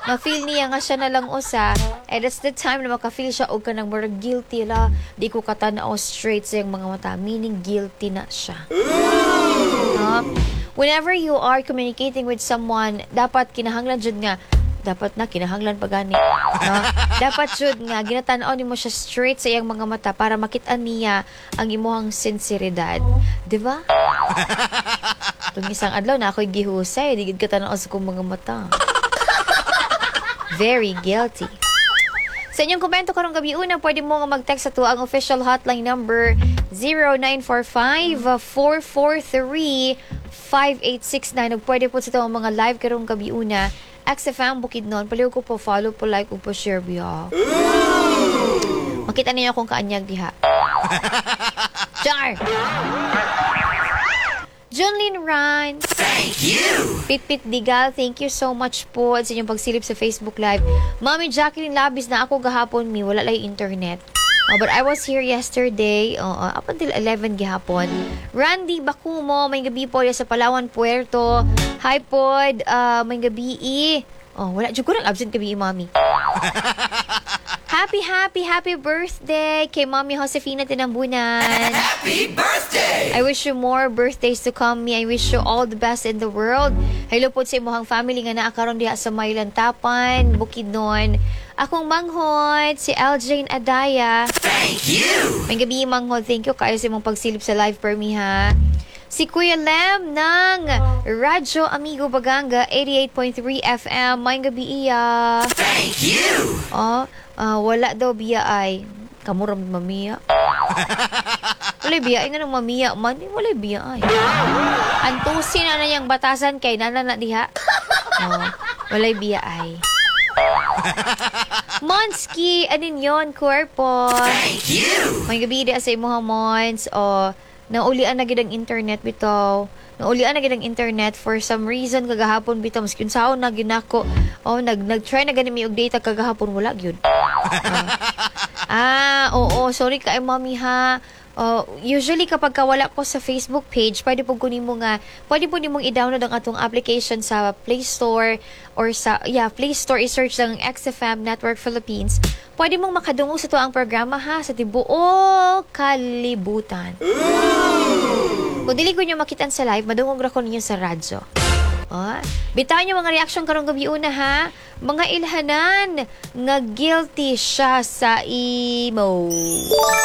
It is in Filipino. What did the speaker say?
ma-feel niya nga siya na lang usa, that's the time na maka-feel siya og kanang more guilty la, di ko katanaw straight sa iyang mga mata, meaning guilty na siya. Whenever you are communicating with someone, dapat kinahanglan jud nga kinahanglan pa gani. Dapat jud nga ginatanaw nimo siya straight sa iyang mga mata para makita niya ang imong sinseridad. Di ba? Tung isang adlaw na ako'y gihusay, di gid ka tanaw sa kong mga mata. Very guilty. Sa inyong komento karong gabi una, pwede mo nga mag-text sa ang official hotline number 0945-443-5869. Ug pwede po sa ang mga live karong gabi una. XFM Bukidnon, paliw ko po, follow po, like, po, share biya. Makita niyo kung kaanyag diha. Char! Junlin Ran. Thank you! Pitpit Digal, thank you so much po sa inyong pagsilip sa Facebook Live. Mami Jacqueline Labis na ako gahapon wala lang internet. But I was here yesterday, up until 11 gihapon. Randy Bakumo, may gabi po sa Palawan, Puerto. Hi pod, may gabi. Wala, dyan ko lang absent gabi, mami. Happy birthday kay Mami Josefina Tinambunan. Happy birthday! I wish you more birthdays to come. I wish you all the best in the world. Hello po sa imuhang family nga naakaroon diha sa Maylantapan, Bukidnon. Akong manghod, si Eljane Adaya. Thank you! May gabi, manghod. Thank you kayo sa imong pagsilip sa live per me, ha. Si Kuya Lem ng Radyo Amigo Baganga 88.3 FM. May gabi iya. Thank you! Wala daw biya ay. Kamuram mamiya. Wala biya ay nga nang mamiya man. Wala biya ay. Antusin na niyang batasan kay nana na diha. Wala biya ay. Monski, anin yon, Corpo. Thank you! May gabi di sa imuha, Mons. Naulian na gid ang internet bitaw. Naulian na gid ang internet for some reason kagahapon bitaw maski unsaon na ginako. Nag-try na gani mi og data kagahapon wala gyud. Sorry kay mami ha. Usually kapag wala ko sa Facebook page, pwede po nimo nimong i-download ang atong application sa Play Store or sa Play Store, i-search ang XFM Network Philippines. Pwede mong makadungog sa ang programa ha sa tibuok kalibutan. Kung dili ko nyo makitaan sa live, madungog ra ko ninyo sa radyo. Bitaw nyo mga reaction karong gabi una ha. Mga ilhanan nga guilty siya sa imo.